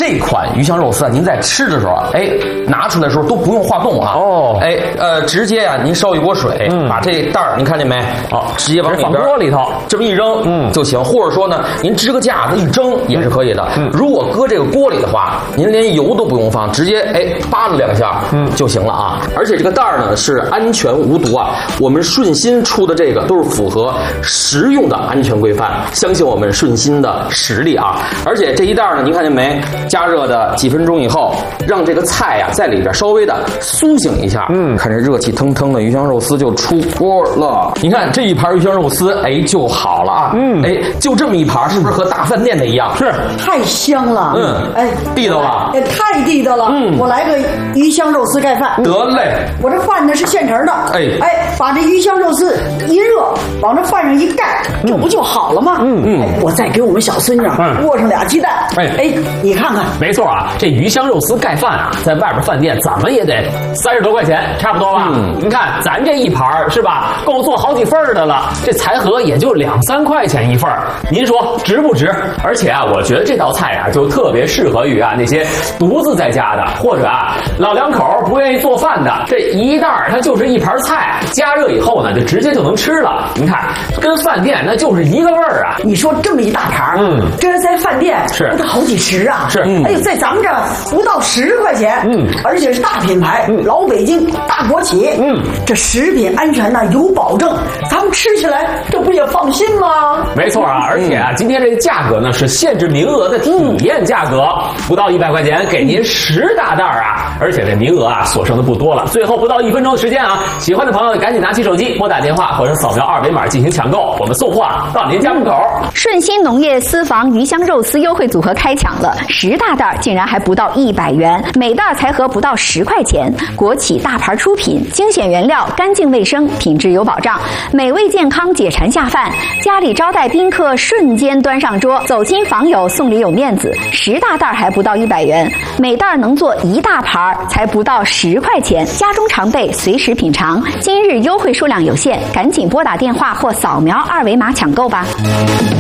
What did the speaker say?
这款鱼香肉丝啊，您在吃的时候啊，拿出来的时候都不用化冻啊。直接啊，您烧一锅水，把这袋儿您看见没？直接往里边放锅里头这么一扔，就行。或者说呢，您支个架子一蒸也是可以的。如果搁这个锅里的话，您连油都不用放，直接扒拉2下，就行了啊。而且这个袋儿呢是安全无毒啊，我们顺心出的这个都是符合食用的安全规范，相信我们顺心的实力啊。而且这一袋呢，您看见没？加热的几分钟以后，让这个菜呀在里边稍微的苏醒一下，看这热气腾腾的鱼香肉丝就出锅了。你看这一盘鱼香肉丝，就好了啊。就这么一盘，是不是和大饭店的一样？ 是， 太香了。 地道吧？ 太地道了。我来个鱼香肉丝盖饭。 得嘞， 我这饭呢是现成的。把这鱼香肉丝一热，往这饭上一盖，这不就好了吗？我再给我们小孙女握上2鸡蛋。你看看， 没错啊，这鱼香肉丝盖饭啊，在外边饭店怎么也得30多块钱，差不多吧？您看咱这一盘是吧，够做好几份的了，这财盒也就2、3块钱一份，您说值不值？而且啊，我觉得这道菜啊，就特别适合于啊那些独自在家的，或者啊老两口不愿意做饭的，这一袋它就是一盘菜，加热以后呢，就直接就能吃了。您看，跟饭店那就是一个味儿啊！ 你说这么一大盘，这在饭店是不得好几十啊？ 是， 在咱们这儿不到10块钱，而且是大品牌，老北京大国企，这食品安全呢有保证，咱们吃起来这不也放心吗？ 没错啊，而且啊，今天这个价格呢是限制名额的体验价格，不到100块钱给您10大袋啊，而且这名额啊所剩的不多了，最后不到1分钟的时间啊，喜欢的朋友赶紧拿起手机拨打电话或者扫描2维码进行抢购，我们送货到您家门口。 顺心农业私房鱼香肉丝优惠组合开抢了，10大袋竟然还不到100元，每袋才合不到10块钱，国企大牌出品，精选原料，干净卫生，品质有保障，美味健康，解馋下饭，家里招待宾客瞬间端上桌，走亲访友送礼有面子，10大袋还不到100元，每袋能做1大盘，才不到10块钱，家中常备，随时品尝。今日优惠数量有限，赶紧拨打电话或扫描2维码抢购吧。